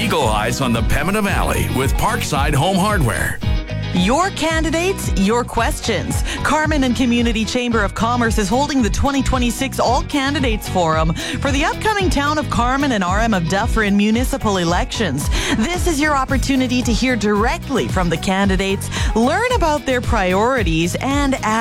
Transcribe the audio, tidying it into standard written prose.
Eagle Eyes on the Pembina Valley with Parkside Home Hardware. Your candidates, your questions. Carman and Community Chamber of Commerce is holding the 2026 All Candidates Forum for the upcoming Town of Carman and RM of Dufferin municipal elections. This is your opportunity to hear directly from the candidates, learn about their priorities, and